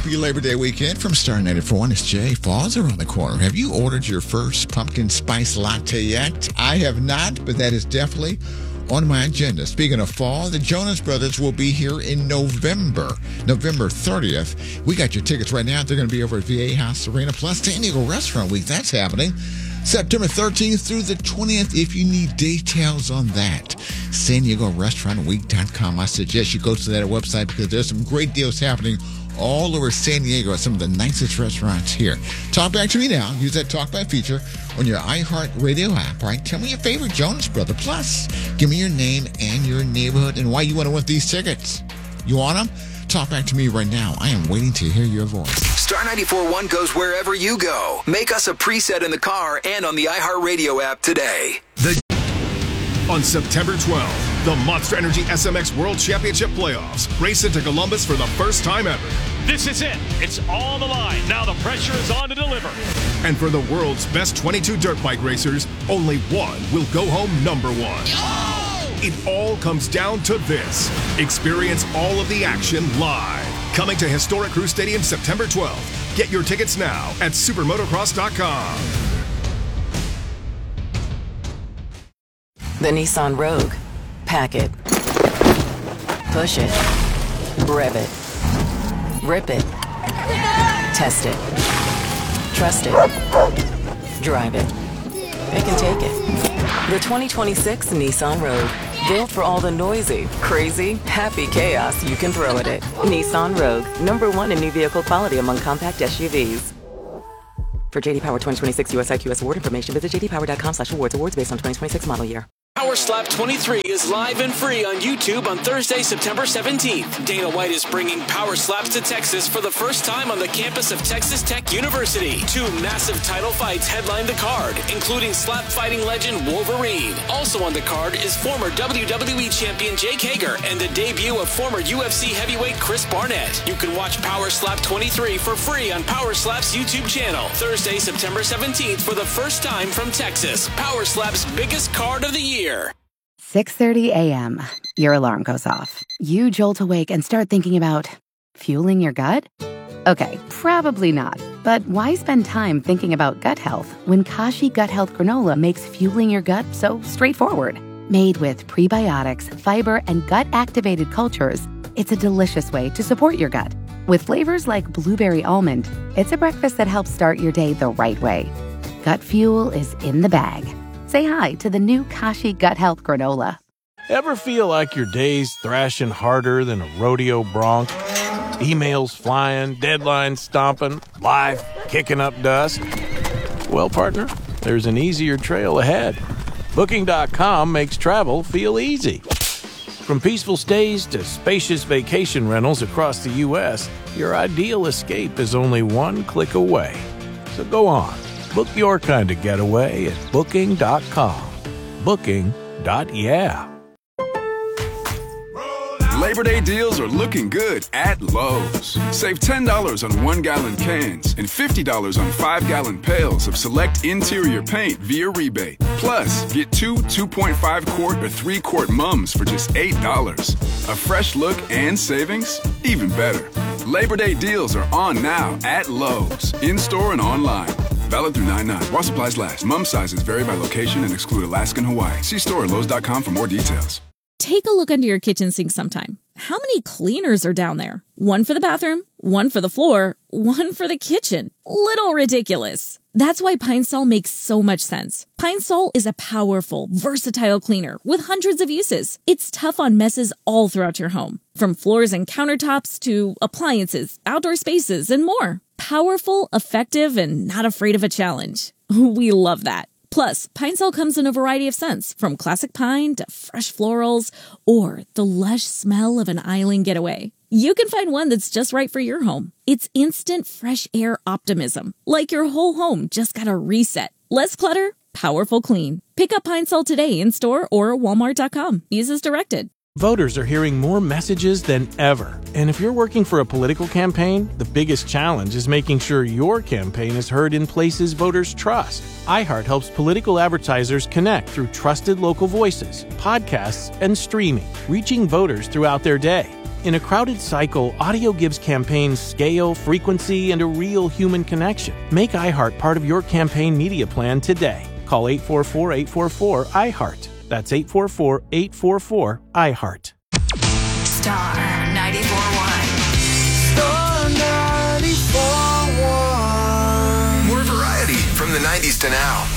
Happy Labor Day weekend from Star 94.1. It's Jay. Fall's around the corner. Have you ordered your first pumpkin spice latte yet? I have not, but that is definitely on my agenda. Speaking of fall, the Jonas Brothers will be here in November 30th. We got your tickets right now. They're going to be over at VA House Arena, plus San Diego Restaurant Week. That's happening September 13th through the 20th. If you need details on that, San Diego Restaurant Week.com. I suggest you go to that website because there's some great deals happening all over San Diego at some of the nicest restaurants here. Talk back to me now. Use that Talk Back feature on your iHeartRadio app, right? Tell me your favorite Jonas Brother. Plus, give me your name and your neighborhood and why you want to win these tickets. You want them? Talk back to me right now. I am waiting to hear your voice. Star 94.1 goes wherever you go. Make us a preset in the car and on the iHeartRadio app today. On September 12th, the Monster Energy SMX World Championship Playoffs race into Columbus for the first time ever. This is it. It's on the line. Now the pressure is on to deliver. And for the world's best 22 dirt bike racers, only one will go home number one. It all comes down to this. Experience all of the action live. Coming to historic Crew Stadium September 12th. Get your tickets now at supermotocross.com. The Nissan Rogue. Pack it. Push it. Rev it. Rip it. Test it. Trust it. Drive it. It can take it. The 2026 Nissan Rogue. Built for all the noisy, crazy, happy chaos you can throw at it. Nissan Rogue. #1 in new vehicle quality among compact SUVs. For JD Power 2026 US IQS award information, visit jdpower.com/awards. Awards based on 2026 model year. Power Slap 23 is live and free on YouTube on Thursday, September 17th. Dana White is bringing Power Slaps to Texas for the first time on the campus of Texas Tech University. 2 massive title fights headline the card, including slap fighting legend Wolverine. Also on the card is former WWE champion Jake Hager and the debut of former UFC heavyweight Chris Barnett. You can watch Power Slap 23 for free on Power Slap's YouTube channel. Thursday, September 17th for the first time from Texas. Power Slap's biggest card of the year. 6:30 a.m. Your alarm goes off. You jolt awake and start thinking about fueling your gut? Okay, probably not. But why spend time thinking about gut health when Kashi Gut Health Granola makes fueling your gut so straightforward? Made with prebiotics, fiber, and gut-activated cultures, it's a delicious way to support your gut. With flavors like blueberry almond, it's a breakfast that helps start your day the right way. Gut fuel is in the bag. Say hi to the new Kashi Gut Health Granola. Ever feel like your day's thrashing harder than a rodeo bronc? Emails flying, deadlines stomping, life kicking up dust? Well, partner, there's an easier trail ahead. Booking.com makes travel feel easy. From peaceful stays to spacious vacation rentals across the U.S., your ideal escape is only one click away. So go on. Book your kind of getaway at Booking.com. Booking.yeah. Labor Day deals are looking good at Lowe's. Save $10 on 1-gallon cans and $50 on 5-gallon pails of select interior paint via rebate. Plus, get 2 2.5-quart or 3-quart mums for just $8. A fresh look and savings? Even better. Labor Day deals are on now at Lowe's, in-store and online. Valid through 9/9. While supplies last. Mum sizes vary by location and exclude Alaska and Hawaii. See store at Lowe's.com for more details. Take a look under your kitchen sink sometime. How many cleaners are down there? One for the bathroom, one for the floor, one for the kitchen. Little ridiculous. That's why Pine Sol makes so much sense. Pine Sol is a powerful, versatile cleaner with hundreds of uses. It's tough on messes all throughout your home, from floors and countertops to appliances, outdoor spaces, and more. Powerful, effective, and not afraid of a challenge. We love that. Plus, Pine Sol comes in a variety of scents, from classic pine to fresh florals or the lush smell of an island getaway. You can find one that's just right for your home. It's instant fresh air optimism, like your whole home just got a reset. Less clutter, powerful clean. Pick up Pine Sol today in store or walmart.com. Use as directed. Voters are hearing more messages than ever. And if you're working for a political campaign, the biggest challenge is making sure your campaign is heard in places voters trust. iHeart helps political advertisers connect through trusted local voices, podcasts, and streaming, reaching voters throughout their day. In a crowded cycle, audio gives campaigns scale, frequency, and a real human connection. Make iHeart part of your campaign media plan today. Call 844-844-iHeart. That's 844-844-iHeart. Star 94.1. More variety from the 90s to now.